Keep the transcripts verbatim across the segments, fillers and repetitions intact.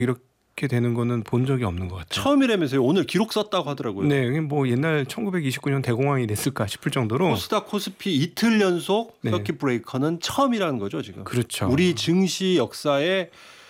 이렇게 되는 거는 본 적이 없는 것 같아요. 처음이라면서요. 오늘 기록 썼다고 하더라고요. 네, 뭐 옛날 천구백이십구 년 대공황이 됐을까 싶을 정도로 코스닥 코스피 이틀 연속 네. 서킷 브레이커는 처음이라는 거죠 지금. 그렇죠. 우리 증시 역사에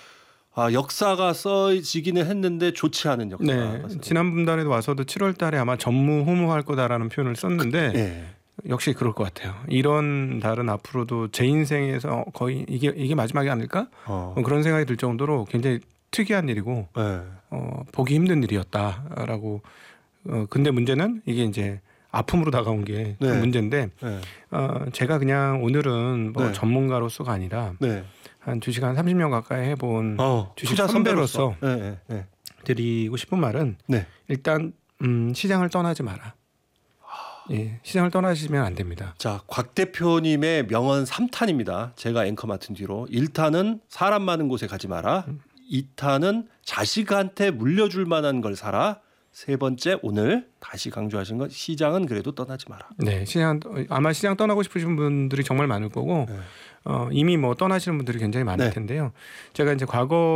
아, 역사가 써지기는 했는데 좋지 않은 역사가. 네, 지난달에도 와서도 칠월 달에 아마 전무후무할 거다라는 표현을 썼는데 네. 역시 그럴 것 같아요. 이런 달은 앞으로도 제 인생에서 거의 이게 이게 마지막이 아닐까? 어. 어, 그런 생각이 들 정도로 굉장히 특이한 일이고 네. 어, 보기 힘든 일이었다라고. 어, 근데 문제는 이게 이제 아픔으로 다가온 게 좀 네. 문제인데 네. 어, 제가 그냥 오늘은 뭐 네. 전문가로서가 아니라 네. 한 주식 한 삼십 년 가까이 해본 어, 주식 투자 선배로서 네. 네. 네. 드리고 싶은 말은 네. 일단 음, 시장을 떠나지 마라. 예, 시장을 떠나시면 안 됩니다. 자, 곽 대표님의 명언 삼 탄입니다. 제가 앵커 맡은 뒤로 일 탄은 사람 많은 곳에 가지 마라. 이 탄은 자식한테 물려줄 만한 걸 사라. 세 번째 오늘 다시 강조하신 건 시장은 그래도 떠나지 마라. 네, 시장 아마 시장 떠나고 싶으신 분들이 정말 많을 거고 네. 어, 이미 뭐 떠나시는 분들이 굉장히 많을 네. 텐데요. 제가 이제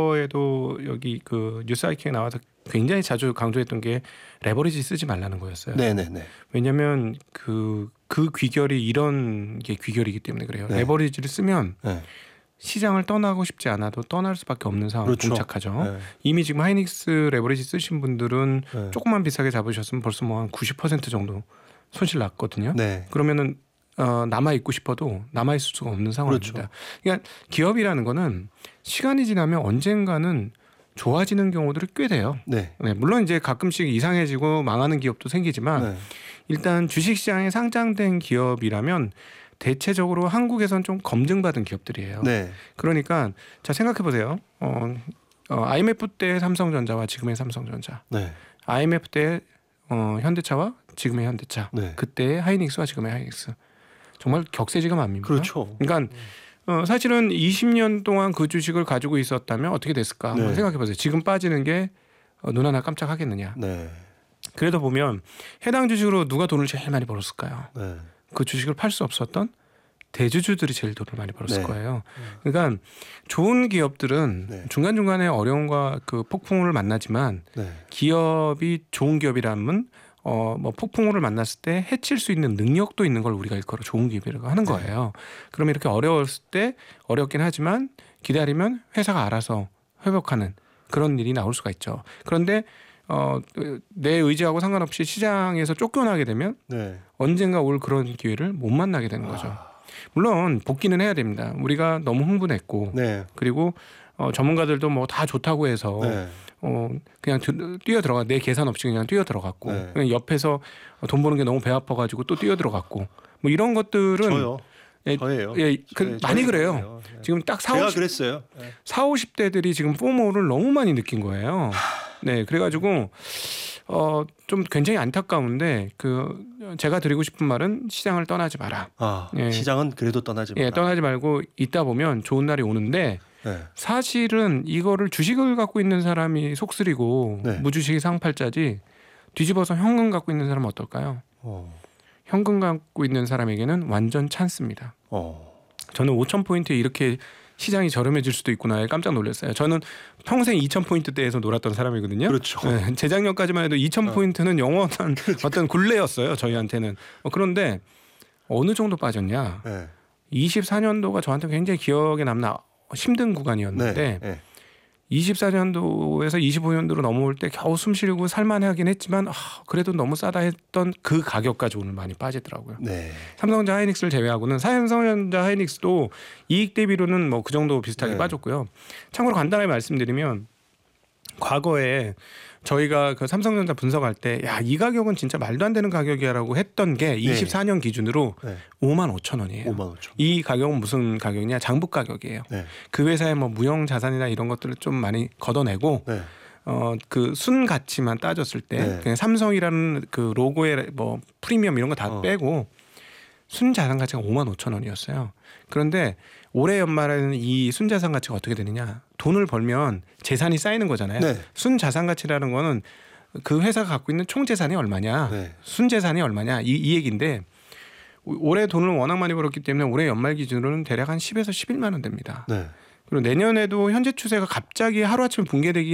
과거에도 여기 그 뉴스아이큐에 나와서 굉장히 자주 강조했던 게 레버리지 쓰지 말라는 거였어요. 네네네. 왜냐하면 그, 그 귀결이 이런 게 귀결이기 때문에 그래요. 네. 레버리지를 쓰면 네. 시장을 떠나고 싶지 않아도 떠날 수밖에 없는 상황에 그렇죠. 봉착하죠. 네. 이미 지금 하이닉스 레버리지 쓰신 분들은 네. 조금만 비싸게 잡으셨으면 벌써 뭐 한 구십 퍼센트 정도 손실 났거든요. 네. 그러면은 어, 남아 있고 싶어도 남아 있을 수가 없는 상황입니다. 그렇죠. 그러니까 기업이라는 거는 시간이 지나면 언젠가는 좋아지는 경우들이 꽤 돼요. 네. 네, 물론 이제 가끔씩 이상해지고 망하는 기업도 생기지만 네. 일단 주식시장에 상장된 기업이라면 대체적으로 한국에선 좀 검증받은 기업들이에요. 네. 그러니까 자 생각해 보세요. 어, 어, 아이엠에프 때 삼성전자와 지금의 삼성전자, 네. 아이엠에프 때 어, 현대차와 지금의 현대차, 네. 그때의 하이닉스와 지금의 하이닉스, 정말 격세지가 맙니다. 그렇죠. 그러니까 어, 사실은 이십 년 동안 그 주식을 가지고 있었다면 어떻게 됐을까 한번 네. 생각해 보세요. 지금 빠지는 게 어, 눈 하나 깜짝하겠느냐. 네. 그래도 보면 해당 주식으로 누가 돈을 제일 많이 벌었을까요? 네. 그 주식을 팔 수 없었던 대주주들이 제일 돈을 많이 벌었을 네. 거예요. 그러니까 좋은 기업들은 네. 중간중간에 어려움과 그 폭풍우를 만나지만 네. 기업이 좋은 기업이라면 어, 뭐 폭풍우를 만났을 때 해칠 수 있는 능력도 있는 걸 우리가 일컬어 좋은 기업이라고 하는 거예요. 그러면 이렇게 어려웠을 때 어렵긴 하지만 기다리면 회사가 알아서 회복하는 그런 일이 나올 수가 있죠. 그런데 어, 내 의지하고 상관없이 시장에서 쫓겨나게 되면 네. 언젠가 올 그런 기회를 못 만나게 되는 거죠. 아. 물론 복귀는 해야 됩니다. 우리가 너무 흥분했고 네. 그리고 어, 전문가들도 뭐 다 좋다고 해서 네. 어, 그냥 뛰어 들어가 내 계산 없이 그냥 뛰어 들어갔고 네. 그냥 옆에서 돈 버는 게 너무 배 아파가지고 또 뛰어 들어갔고 뭐 이런 것들은 저요. 예, 저예요. 예, 그, 네, 많이 저예요. 그래요. 네. 지금 딱 제가 사오십 그랬어요. 네. 사오십 대들이 지금 포모를 너무 많이 느낀 거예요. 네, 그래가지고 어, 좀 굉장히 안타까운데 그 제가 드리고 싶은 말은 시장을 떠나지 마라. 아, 예. 시장은 그래도 떠나지 마라. 예, 떠나지 말고 있다 보면 좋은 날이 오는데 네. 사실은 이거를 주식을 갖고 있는 사람이 속쓰리고 네. 무주식이 상팔자지 뒤집어서 현금 갖고 있는 사람은 어떨까요? 어. 현금 갖고 있는 사람에게는 완전 찬스입니다. 어. 저는 오천 포인트에 이렇게 시장이 저렴해질 수도 있구나에 깜짝 놀랐어요. 저는 평생 이천 포인트대에서 놀았던 사람이거든요. 그렇죠. 네, 재작년까지만 해도 이천 포인트는 영원한 어떤 굴레였어요. 저희한테는. 어, 그런데 어느 정도 빠졌냐. 네. 이십사 년도가 저한테 굉장히 기억에 남는 힘든 구간이었는데 네. 네. 이십사 년도에서 이십오 년도로 넘어올 때 겨우 숨 쉬고 살만하긴 했지만 아, 그래도 너무 싸다 했던 그 가격까지 오늘 많이 빠지더라고요. 네. 삼성전자 하이닉스를 제외하고는 삼성전자 하이닉스도 이익 대비로는 뭐 그 정도 비슷하게 네. 빠졌고요. 참고로 간단하게 말씀드리면 과거에 저희가 그 삼성전자 분석할 때 야, 이 가격은 진짜 말도 안 되는 가격이야라고 했던 게 이십사 년 기준으로 네. 오만 오천 원이에요. 오만 오천. 이 가격은 무슨 가격이냐? 장부 가격이에요. 네. 그 회사의 뭐 무형 자산이나 이런 것들을 좀 많이 걷어내고 네. 어 그 순 가치만 따졌을 때 네. 그냥 삼성이라는 그 로고의 뭐 프리미엄 이런 거 다 어. 빼고 순 자산 가치가 오만 오천 원이었어요. 그런데 올해 연말에는 이 순 자산 가치가 어떻게 되느냐? 돈을 벌면 재산이 쌓이는 거잖아요. 네. 순 자산 가치라는 거는 그 회사가 갖고 있는 총 재산이 얼마냐, 네. 순 재산이 얼마냐 이, 이 얘기인데 올해 돈을 워낙 많이 벌었기 때문에 올해 연말 기준으로는 대략 한 십에서 십일만 원 됩니다. 네. 그리고 내년에도 현재 추세가 갑자기 하루아침에 붕괴되기